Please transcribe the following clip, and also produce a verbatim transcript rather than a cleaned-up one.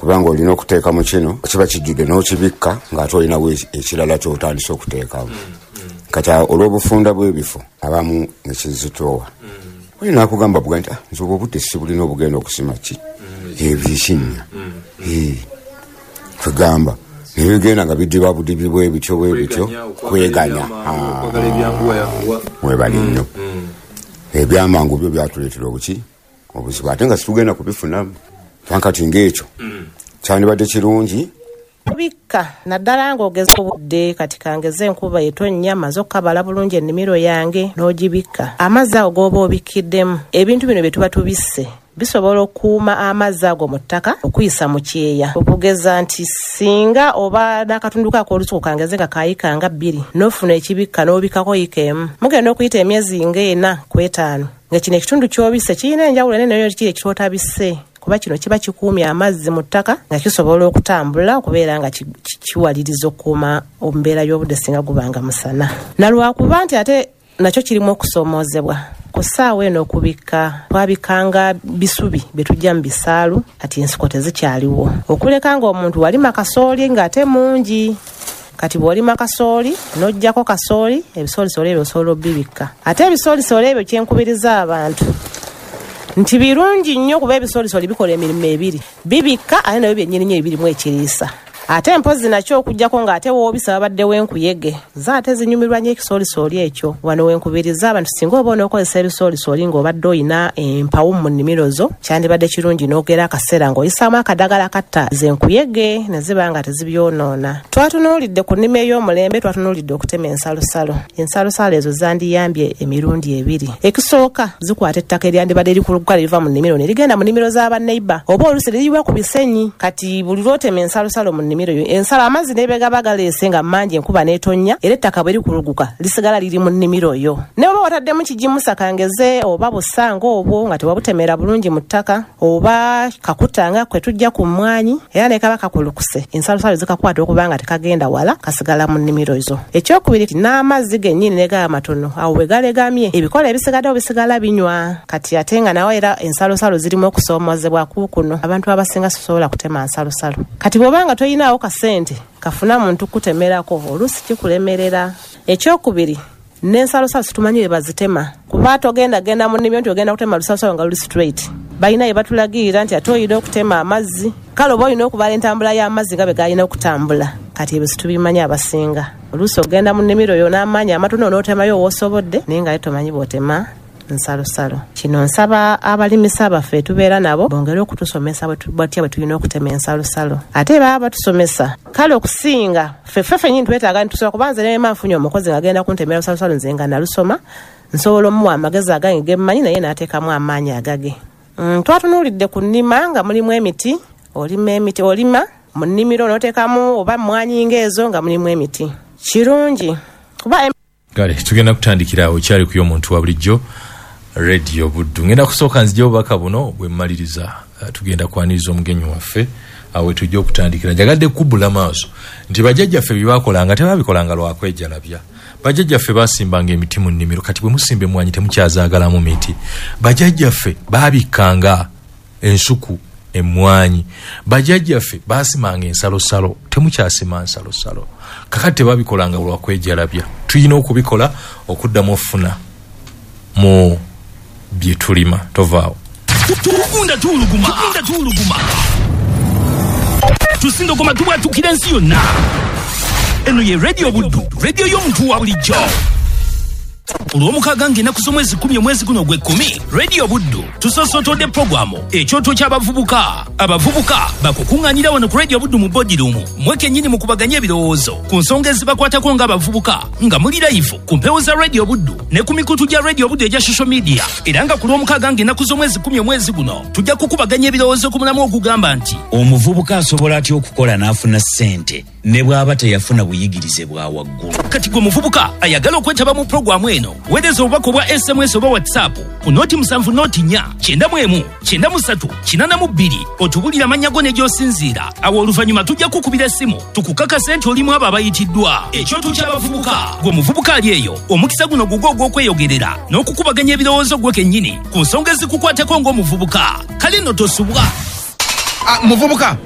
kubanga olina okuteeka mu kino kiba kijjudde n'okibikka ng'ate olinawo ekirala ky'otandise okuteekamu. Kati olw'obufunda bw'ebifo abamu ne kizitoowa. Olina akugamba buga nti nze obwo obudde si bulina obugenda okusima ki ebikinnya. Tugamba nebigenda nga bidiba budibi bw'ebityo bw'ebityo kweganya. Mwebali nnyo. Ebyamangu byo byatuleetera obuki obuzibu ate nga situgenda kubifunamu. Tankati ng'ekyo kyandibadde kirungi kubikka naddala ng'ogeza obudde kati kangeze enkuba etonnya maze okukabala bulungi ennimiro yange n'ogibikka. Amazzi ago g'oba obikiddemu ebintu bino bye tuba tubisse bisobola okuuma amazzi ago mu ttaka okuyisa mu kyeya. Okugeza nti singa oba n'akatundu kaako olusuku kangeze nga kaayika nga bbiri n'ofuna ekibikka n'obikako yika emu mugenda okuyita emyezi ng'ena ku etaano nga kino ekitundu ky'obisse kirina enjawulo ennene nnyo kiri ekitootabisse kuba kino kiba kikuumya amazzi mu ttaka nga kisobola okutambula okubeera nga kiwaliriza okukuuma ombeera y'obudde singa gubanga musana. Nalwakuba nti ate nakyo kirimu okusoomoozebwa ku ssaawa eno okubikka twabikanga bisubi bye tujja mu bisaalu kati ensiko tezikyaliwo. Okuleka ng'omuntu walima kasooli ng'ate mungi kati bw'olima kasooli n'oggyako kasooli ebisoolisoola ebyo osobola obbibikka. Ate ebisoolisoola ebyo kyenkubiriza abantu nti birungi nnyo kuba ebisoolisoli bikola emirimu ebiri bibikka ate nabyo byennyini nnyo ebirimu ekiriisa. Ate mpozi nakyo okuggyako ng'ate woobisa babaddewo enkuyege zaate zinyumirwa nnyo ekisoolisoli ekyo. Wano wenkubiriza abantu singa oba onookozesa ebisoolisoli ng'obadde oyina empawu mu nnimiro zo kyandibadde kirungi n'ogera akaseera ng'oyisaamu akadagala katta zenkuyege ne ziba nga tezibyonoona. Twatunuulidde ku nnima ey'omulembe twatunuulidde okutema ensalosalo. Ensalosalo ezo zandiyambye emirundi ebiri. Ekisooka zikwata ettaka eryandibadde likulukuka liva mu nnimiro ne ligenda mu nnimiro z'abanneiba oba oluusi liriyiwa ku bisenyi. Kati buli lwotema ensalosalo mu nnimiro yo ensala amazzi n'ebegaba galeese nga mangi enkuba n'etonnya era ettaka bwe likuluguka lisigala liri mu nnimiro yo. Ne bwe wataddemu kigimusa kangeze oba busanga obwo nga tewabutemera bulungi mu ttaka oba kakutanga kwe tujja ku mmwanyi era ne kaba kakulukuse ensalosalo zikakwata okuba nga tekagenda wala kasigala mu nnimiro zo. Ekyokubiri n'amazzi gennyini ne gaba matono awo bwe galegamye ebikola ebisigaddewo bisigala binywa. Kati ate nga nawe era ensalosalo zirimu okusoomoozebwa kuukuno abantu abasinga sosobola kutema nsalosalo. Kati bw'obanga toyinaawo kasente kafuna muntu kutemerako oluusi kikulemerera. Ekyokubiri n'ensalosalo situmanyire bazitema kuba togenda genda mu nnimiro nti ogenda kutema lusalosalo nga luli straight. Balina ye batulagirira nti ate oyina okutema amazzi kale oba olina okubala entambula y'amazzi nga bwe galina okutambula. Kati ebyo situbimanyi abasinga. Oluusi ogenda mu nnimiro yo n'amaanyi amatono n'otemayo w'osobodde naye nga tomanyi bw'otema nsalosalo. Kino nsaba abalimisa baffe tubeera nabo bongere okutusomesa batya bwe tulina okutema ensalosalo. Ate baba batusomesa kale okusinga ffeffe ffennyini twetaaga nitusobola kuba nze ne manfunye omukozi ng'agenda kuntemera lusalosalo nze nga nalusoma nsobola omuwa amagezi agange gemmanyi naye n'ateekamu amaanyi agage. Mm, twatunuulidde ku nnima nga mulimu emiti olima emiti olima mu nnimiro n'oteekamu oba mmwanyi ng'ezo nga mulimu emiti kirungi kuba kale tugenda kutandikira awo kyali kuyo omuntu wa bulijjo Radio Buddu. Ngenda kusooka nzija obubaka buno bwe mmaliriza uh, tugenda kwaniriza omugenyi waffe awe tujja okutandikira. Njagadde kubbula maaso nti bajjajjaffe bye baakolanga tebabikolanga lwakwejjalabya. Bajjajjaffe baasimbanga emiti mu nnimiro kati bwe musimba emmwanyi temukyazaagalamu miti. Bajjajjaffe baabikanga ensuku emmwanyi. Bajjajjaffe baasimanga ensalosalo temukyasima nsalosalo. Kakati tebabikolanga lwakwejjalabya. Tuyina okubikola okuddamu ofuna mu bye tulima tovaawo. Tukunda tuluguma, tukunda tuluguma. Tusindo koma tuwa tukira nsi yonna. Eno ye Radio Buddu, radio y'omuntu wa bulijjo. Olw'omukaaga ng'ennaku z'omwezi kumi omwezi guno gw'ekkumi, Radio Buddu tusosootodde programu ekyoto ky'abavubuka. Abavubuka bakukuŋŋaanira wano ku Radio Buddu mu bodirumu mwe kennyini mu kubaganya ebirowoozo ku nsonga ezibakwatako ng'abavubuka nga muli live ku mpewo za Radio Buddu ne ku mikutu gya Radio Buddu egya social media. Era nga ku lw'omukaaga ng'ennaku z'omwezi kumi omwezi guno tujja kukubaganya ebirowoozo ku mulamu ogugamba nti omuvubuka asobola atya okukola n'afuna ssente ne bw'aba teyafuna buyigirize bwa waggulu. Kati gwe muvubuka ayagala okwetaba mu programu eno weereza obubaka obwa S M S oba WhatsApp ku nooti musanvu nooti nnya kyenda mu emu kyenda mu ssatu kinaana mu bbiri otubulira amannya go ne gy'osinziira. Awo oluvannyuma tujja kukubira essimu tukukakase nti olimu abo abayitiddwa. Ekyoto ky'abavubuka gwe muvubuka ali eyo omukisa guno gugwo ogw'okweyogerera n'okukubaganya ebirowoozo gwe kennyini ku nsonga ezikukwatako ng'omuvubuka. Kale nno tosubwa. Ah, muvubuka